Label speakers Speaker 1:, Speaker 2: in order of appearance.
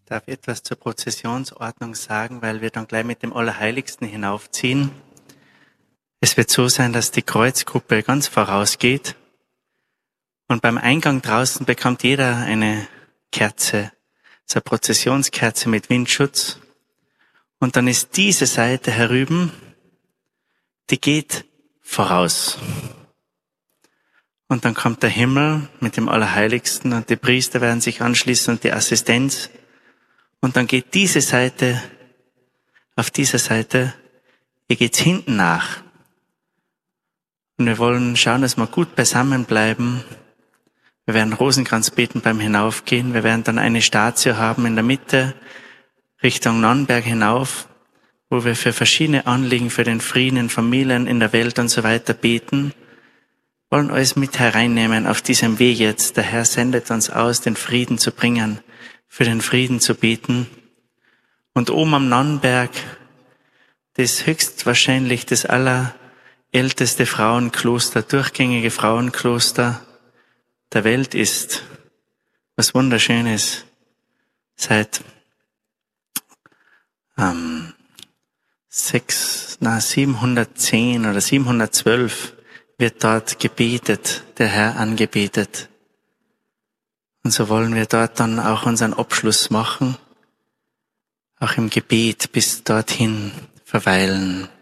Speaker 1: darf etwas zur Prozessionsordnung sagen, weil wir dann gleich mit dem Allerheiligsten hinaufziehen. Es wird so sein, dass die Kreuzgruppe ganz vorausgeht und beim Eingang draußen bekommt jeder eine Kerze, so eine Prozessionskerze mit Windschutz. Und dann ist diese Seite herüben, die geht voraus. Und dann kommt der Himmel mit dem Allerheiligsten und die Priester werden sich anschließen und die Assistenz. Und dann geht diese Seite, auf dieser Seite, ihr geht's hinten nach. Und wir wollen schauen, dass wir gut beisammen bleiben. Wir werden Rosenkranz beten beim Hinaufgehen. Wir werden dann eine Statue haben in der Mitte, Richtung Nonnberg hinauf, wo wir für verschiedene Anliegen, für den Frieden in Familien, in der Welt und so weiter beten. Wir wollen alles mit hereinnehmen auf diesem Weg jetzt. Der Herr sendet uns aus, den Frieden zu bringen, für den Frieden zu beten. Und oben am Nonnberg, das höchstwahrscheinlich das allerälteste Frauenkloster, durchgängige Frauenkloster der Welt ist. Was Wunderschönes. Seit 710 oder 712 wird dort gebetet, der Herr angebetet. Und so wollen wir dort dann auch unseren Abschluss machen, auch im Gebet bis dorthin verweilen.